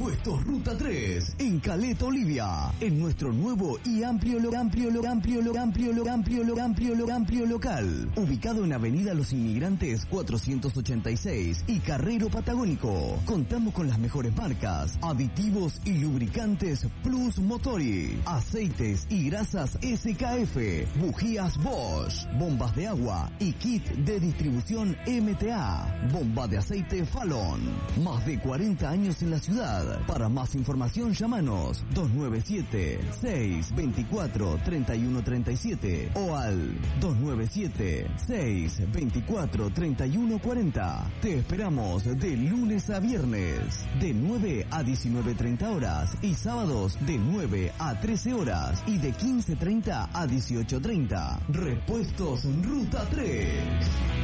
Repuestos Ruta 3 en Caleta, Olivia, en nuestro nuevo y amplio local, ubicado en Avenida Los Inmigrantes 486 y Carrero Patagónico. Contamos con las mejores marcas, aditivos y lubricantes Plus Motori, aceites y grasas SKF, bujías Bosch, bombas de agua y kit de distribución MTA, bomba de aceite Fallon. Más de 40 años en la ciudad. Para más información llámanos 297-624-3137 o al 297-624-3140. Te esperamos de lunes a viernes, de 9 a 19:30 horas y sábados de 9 a 13 horas y de 15:30 a 18:30. Repuestos Ruta 3.